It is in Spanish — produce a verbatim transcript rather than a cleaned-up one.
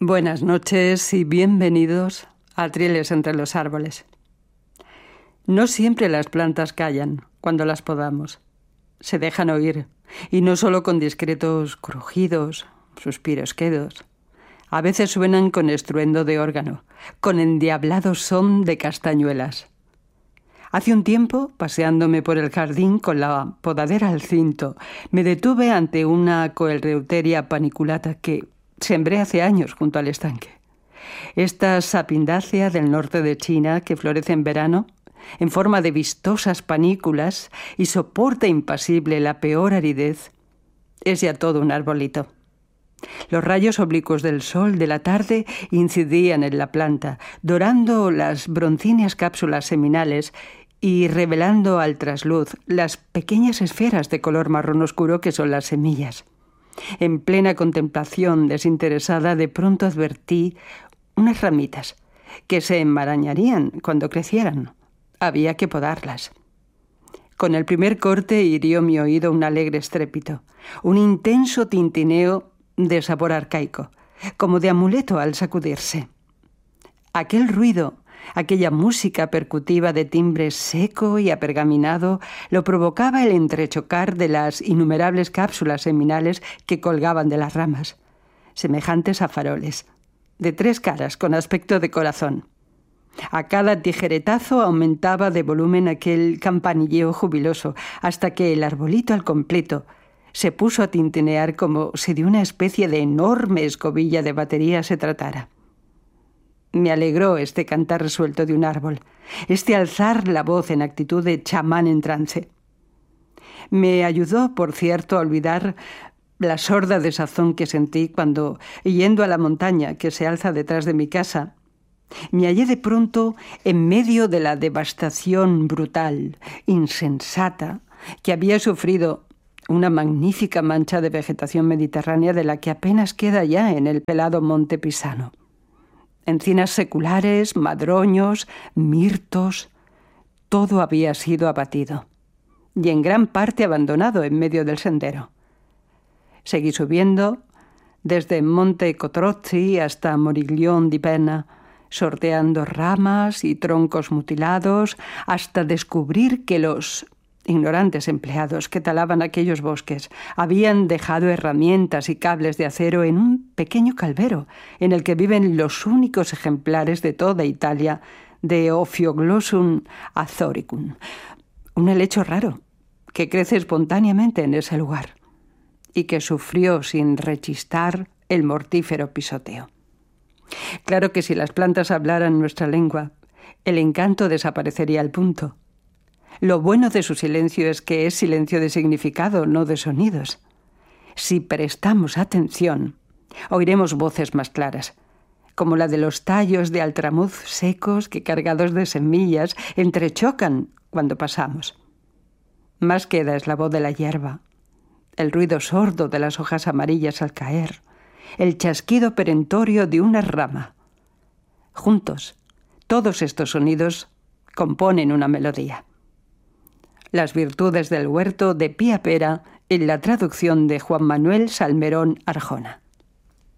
Buenas noches y bienvenidos a Trieles entre los árboles. No siempre las plantas callan cuando las podamos. Se dejan oír, y no solo con discretos crujidos, suspiros quedos. A veces suenan con estruendo de órgano, con endiablado son de castañuelas. Hace un tiempo, paseándome por el jardín con la podadera al cinto, me detuve ante una Coelreuteria paniculata que sembré hace años junto al estanque. Esta sapindácea del norte de China, que florece en verano, en forma de vistosas panículas y soporta impasible la peor aridez, es ya todo un arbolito. Los rayos oblicuos del sol de la tarde incidían en la planta, dorando las broncíneas cápsulas seminales y revelando al trasluz las pequeñas esferas de color marrón oscuro que son las semillas. En plena contemplación desinteresada, de pronto advertí unas ramitas que se enmarañarían cuando crecieran. Había que podarlas. Con el primer corte hirió mi oído un alegre estrépito, un intenso tintineo de sabor arcaico, como de amuleto al sacudirse. Aquel ruido, aquella música percutiva de timbre seco y apergaminado, lo provocaba el entrechocar de las innumerables cápsulas seminales que colgaban de las ramas, semejantes a faroles, de tres caras con aspecto de corazón. A cada tijeretazo aumentaba de volumen aquel campanilleo jubiloso, hasta que el arbolito al completo se puso a tintinear como si de una especie de enorme escobilla de batería se tratara. Me alegró este cantar resuelto de un árbol, este alzar la voz en actitud de chamán en trance. Me ayudó, por cierto, a olvidar la sorda desazón que sentí cuando, yendo a la montaña que se alza detrás de mi casa, me hallé de pronto en medio de la devastación brutal, insensata, que había sufrido una magnífica mancha de vegetación mediterránea de la que apenas queda ya en el pelado monte Pisano. Encinas seculares, madroños, mirtos, todo había sido abatido y en gran parte abandonado en medio del sendero. Seguí subiendo desde Monte Cotrozzi hasta Moriglion di Pena, sorteando ramas y troncos mutilados hasta descubrir que los ignorantes empleados que talaban aquellos bosques habían dejado herramientas y cables de acero en un pequeño calvero en el que viven los únicos ejemplares de toda Italia de Ophioglossum azoricum, un helecho raro que crece espontáneamente en ese lugar y que sufrió sin rechistar el mortífero pisoteo. Claro que si las plantas hablaran nuestra lengua, el encanto desaparecería al punto. Lo bueno de su silencio es que es silencio de significado, no de sonidos. Si prestamos atención, oiremos voces más claras, como la de los tallos de altramuz secos que, cargados de semillas, entrechocan cuando pasamos. Más queda es la voz de la hierba, el ruido sordo de las hojas amarillas al caer, el chasquido perentorio de una rama. Juntos, todos estos sonidos componen una melodía. Las virtudes del huerto de Pía Pera en la traducción de Juan Manuel Salmerón Arjona.